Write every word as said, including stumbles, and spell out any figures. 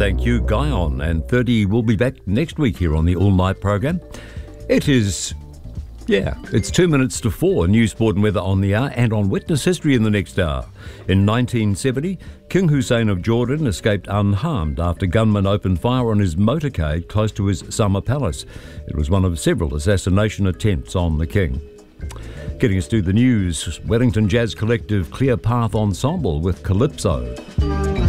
Thank you, Guyon. And thirty will be back next week here on the All Night programme. It is, yeah, it's two minutes to four. News, sport and weather on the hour, and on Witness History in the next hour. In nineteen seventy, King Hussein of Jordan escaped unharmed after gunmen opened fire on his motorcade close to his summer palace. It was one of several assassination attempts on the king. Getting us to the news, Wellington Jazz Collective Clear Path Ensemble with Calypso.